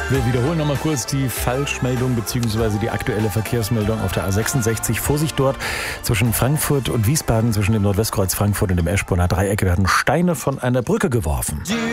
Wir wiederholen nochmal kurz die Falschmeldung bzw. die aktuelle Verkehrsmeldung auf der A66. Vorsicht dort zwischen Frankfurt und Wiesbaden, zwischen dem Nordwestkreuz Frankfurt und dem Eschborner Dreieck werden Steine von einer Brücke geworfen.